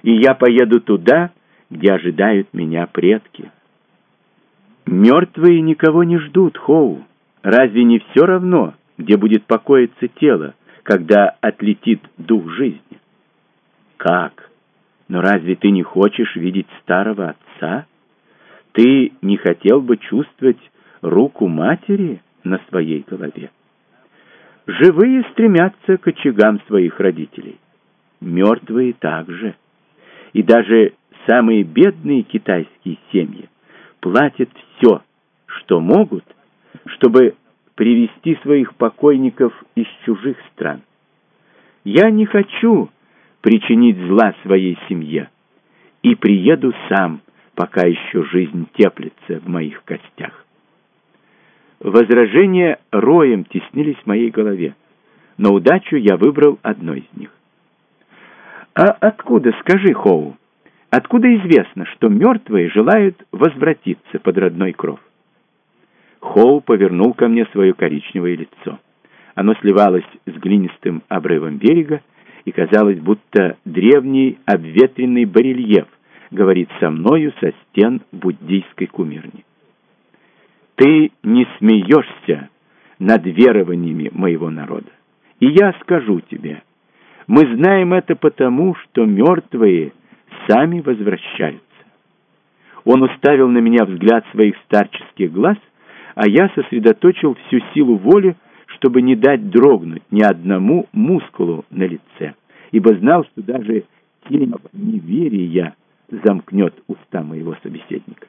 и я поеду туда, где ожидают меня предки. Мертвые никого не ждут, Хоу. Разве не все равно, где будет покоиться тело, когда отлетит дух жизни? Как? Но разве ты не хочешь видеть старого отца? Ты не хотел бы чувствовать руку матери на своей голове? Живые стремятся к очагам своих родителей. Мертвые также. И даже самые бедные китайские семьи платят все, что могут, чтобы привести своих покойников из чужих стран. Я не хочу причинить зла своей семье и приеду сам, пока еще жизнь теплится в моих костях. Возражения роем теснились в моей голове, но удачу я выбрал одно из них. «А откуда, скажи, Хоу, откуда известно, что мертвые желают возвратиться под родной кров?» Хоу повернул ко мне свое коричневое лицо. Оно сливалось с глинистым обрывом берега, и казалось, будто древний обветренный барельеф говорит со мною со стен буддийской кумирни. «Ты не смеешься над верованиями моего народа, и я скажу тебе, мы знаем это потому, что мертвые сами возвращаются». Он уставил на меня взгляд своих старческих глаз, а я сосредоточил всю силу воли, чтобы не дать дрогнуть ни одному мускулу на лице, ибо знал, что даже тень неверия замкнет уста моего собеседника.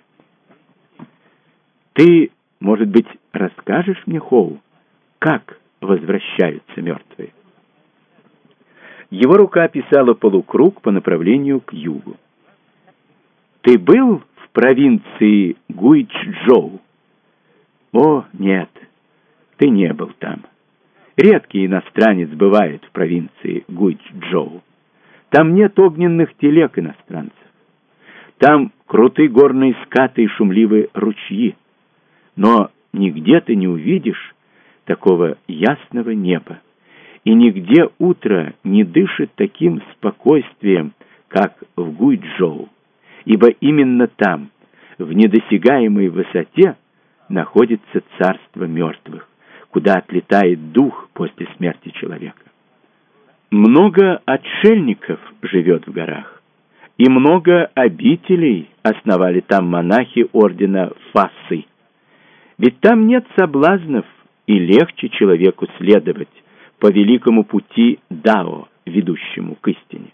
«Ты, может быть, расскажешь мне, Хоу, как возвращаются мертвые?» Его рука описала полукруг по направлению к югу. «Ты был в провинции Гуйчжоу?» «О, нет, ты не был там. Редкий иностранец бывает в провинции Гуйчжоу. Там нет огненных телег иностранцев. Там крутые горные скаты и шумливые ручьи. Но нигде ты не увидишь такого ясного неба. И нигде утро не дышит таким спокойствием, как в Гуйчжоу. Ибо именно там, в недосягаемой высоте, находится царство мертвых, куда отлетает дух после смерти человека. Много отшельников живет в горах, и много обителей основали там монахи ордена Фассы. Ведь там нет соблазнов, и легче человеку следовать по великому пути Дао, ведущему к истине.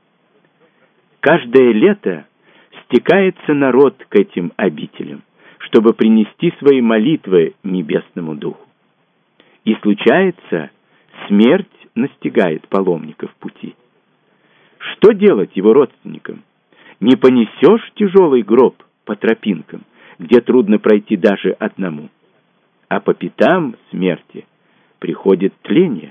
Каждое лето стекается народ к этим обителям, чтобы принести свои молитвы небесному духу. И случается, смерть настигает паломников пути. Что делать его родственникам? Не понесешь тяжелый гроб по тропинкам, где трудно пройти даже одному, а по пятам смерти приходит тление.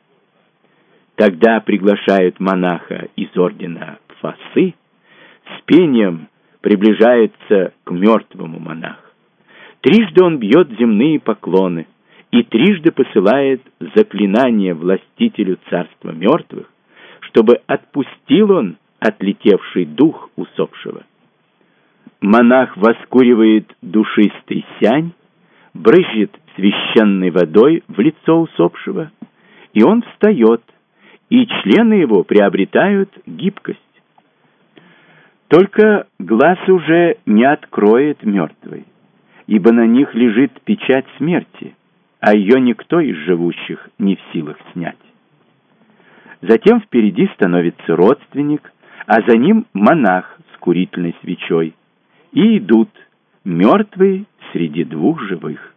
Тогда приглашают монаха из ордена Фасы, с пением приближается к мертвому монах. Трижды он бьет земные поклоны и трижды посылает заклинание властителю царства мертвых, чтобы отпустил он отлетевший дух усопшего. Монах воскуривает душистый сянь, брызжет священной водой в лицо усопшего, и он встает, и члены его приобретают гибкость. Только глаз уже не откроет мертвый, ибо на них лежит печать смерти, а ее никто из живущих не в силах снять. Затем впереди становится родственник, а за ним монах с курительной свечой, и идут мертвые среди двух живых.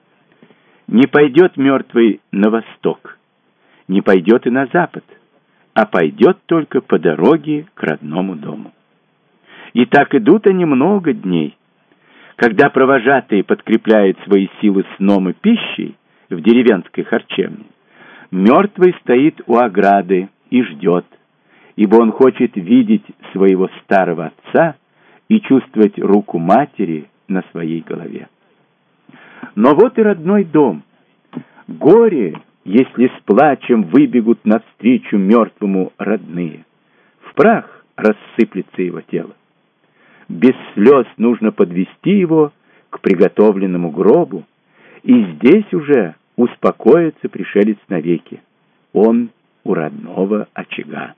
Не пойдет мертвый на восток, не пойдет и на запад, а пойдет только по дороге к родному дому. И так идут они много дней. Когда провожатые подкрепляют свои силы сном и пищей в деревенской харчевне, мертвый стоит у ограды и ждет, ибо он хочет видеть своего старого отца и чувствовать руку матери на своей голове. Но вот и родной дом. Горе, если с плачем выбегут навстречу мертвому родные. В прах рассыплется его тело. Без слез нужно подвести его к приготовленному гробу, и здесь уже успокоится пришелец навеки. Он у родного очага.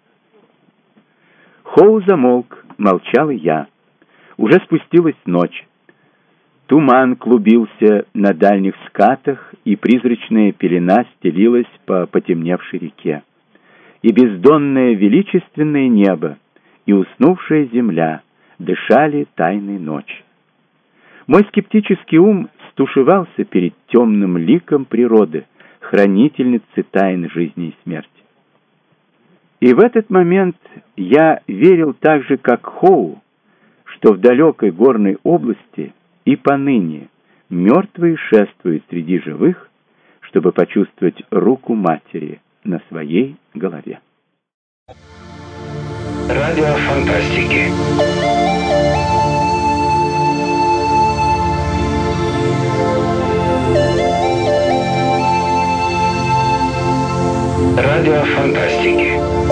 Хоу замолк, молчал и я. Уже спустилась ночь. Туман клубился на дальних скатах, и призрачная пелена стелилась по потемневшей реке. И бездонное величественное небо, и уснувшая земля дышали тайной ночи. Мой скептический ум стушевался перед темным ликом природы, хранительницы тайн жизни и смерти. И в этот момент я верил так же, как Хоу, что в далекой горной области и поныне мертвые шествуют среди живых, чтобы почувствовать руку матери на своей голове. Радио фантастики. Радио фантастики.